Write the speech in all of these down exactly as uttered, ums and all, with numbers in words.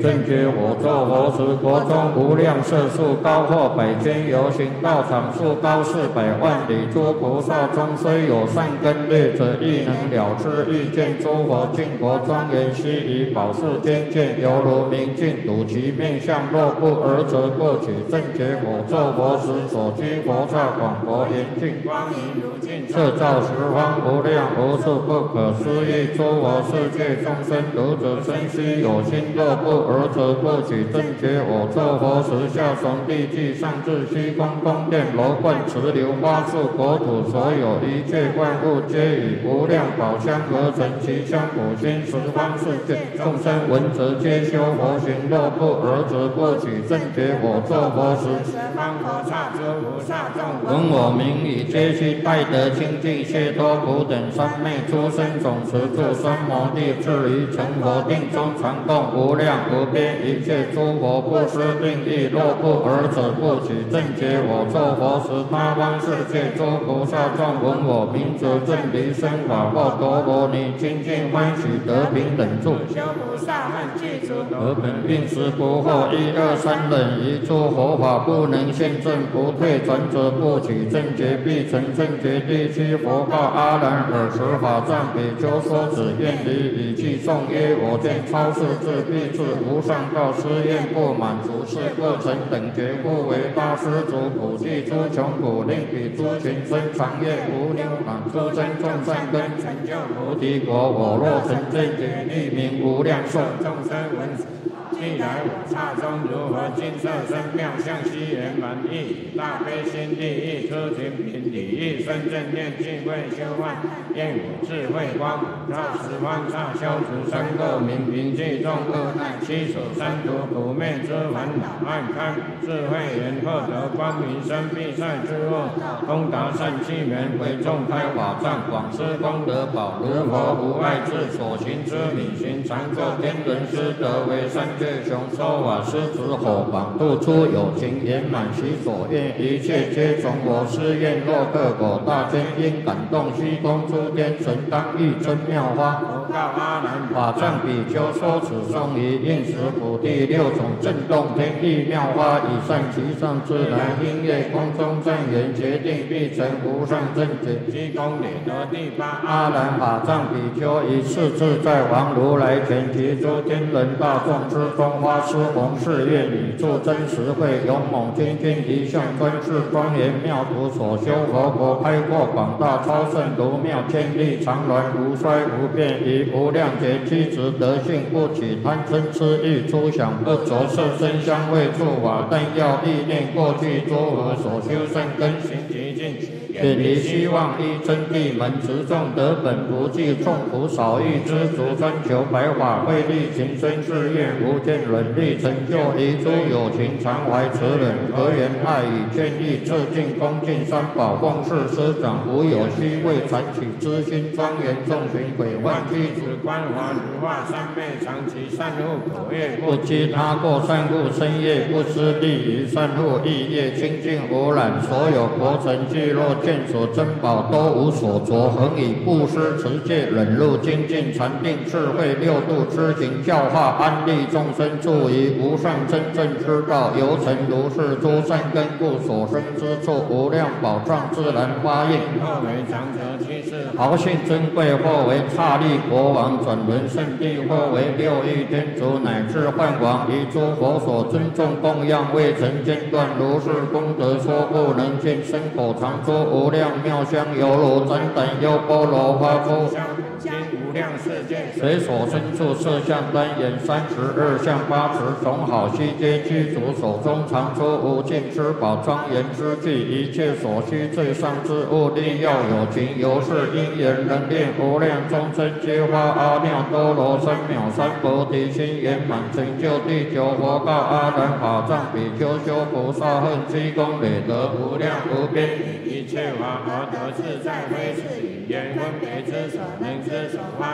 正觉我作佛时，国中无量色数高或百千有形道场数高四百万里，诸菩萨中虽有善根劣者，亦能了知欲见诸佛净国庄严悉以宝树天界，犹如明镜睹其面相。若不尔则过去正觉我作佛时，所居佛刹广博严净，光明如镜，摄照十方无量无数不可思议诸佛世界众生。如者生须有心，若不尔则过去正觉我作佛时，下从地际上至虚空宫殿楼观池流花树国土，所有一切万物皆以无量宝香而成，其香普熏十方世界众生闻则皆修佛行。若不尔则过去正觉我作佛时，十方佛刹诸菩萨众闻我名语，皆须拜得清净解脱苦等三昧诸生总持住三摩地，至于成佛定中传供无量无边一切诸佛不施定意。若不尔者不取正觉我作佛时，他方世界诸菩萨众闻我名则正离生法报陀罗尼，清净欢喜得平等住，修菩萨们具足得本并时不惑。一二三忍一诸佛法不能现证，不退转者不取正觉，必成正觉。第七佛告阿难：尔时法藏比丘说子愿离以记颂曰：我见超世智必至无上道，施愿不满足，是过程等觉，故为大施主普济诸穷苦，令彼诸群生长业无量满，诸增众善根，成就菩提国。我若成正觉，立名无量寿。众生闻既来我刹中，如何金色身妙相悉圆满意，大悲心地意，出勤品礼意，生正念净慧修幻，愿我智慧光普照十方刹，消除三垢明平济众恶难，七所三毒苦灭之烦恼，暗开智慧眼，获得光明生必赛之物，通达善气门，为众开法藏，广施功德宝，如佛无碍智，所行之理行常作天人师，得为三界雄说法师子火榜，度出有情圆满其所愿，一切皆从我施愿。若克果大天因感动虚空诸天神，当欲真妙花。佛告阿难：法藏比丘说此颂于应时普第六种震动天地妙花，以善其上自然音乐空中正言，决定必成无上正觉。积功累得第八阿难法藏比丘以是自在王如来前，提诸天人大众之中，花施弘誓愿语助真实慧，勇猛精进一向专制庄严妙土，所修佛国开阔广大，超胜如妙天地，常鸾无衰无变，以无量劫机直德性，不起贪嗔痴欲，诸想不着色身香味触法，但要意念过去诸佛所修善根行极尽，远离希望依真谛门，持众得本不计，众苦少欲知足，专求白法慧力，情深志愿无间伦理，成就一诸有情常怀慈忍，和缘爱语劝义，致敬恭敬三宝，奉事师长，无有虚伪传取之心，庄严众群鬼万弟子，观华如化三昧，长期善护口业，不积他过善护身业，不失利于善护意业，清净无染，所有国城聚落见所珍宝都无所着，恒以布施持戒忍辱精进禅定智慧六度知行教化安利众生，助于无上真正之道，由成如是诸善根故，所生之处无量宝藏自然发应。或为长者居士，豪信珍贵；或为刹利国王转轮圣地；或为六欲天竺乃至梵王，以诸佛所尊重供养，未曾间断。如是功德说不能尽，身口常说无量妙香，犹如展胆优波罗花出今无量世界，随所身处色相单眼三十二相八十种好悉皆具足，手中常出无尽之宝，庄严之具，一切所需最上之物，力要有情，由是因缘能令无量众生皆发阿耨多罗三藐三菩提心，圆满成就第九佛告阿难法藏比丘修菩萨恨积功累德无量无边，以一切法而得自在非是语言分别之所能之所发誓愿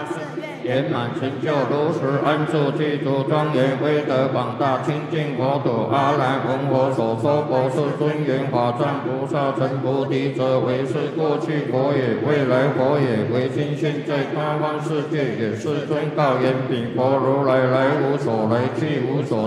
圆满成就如实安住具足庄严威德广大清净佛土阿难闻我所说佛世尊缘法藏菩萨成菩提者为是过去佛也，未来佛也，为今现在他方世界也。世尊告言：彼佛如来来无所来，去无所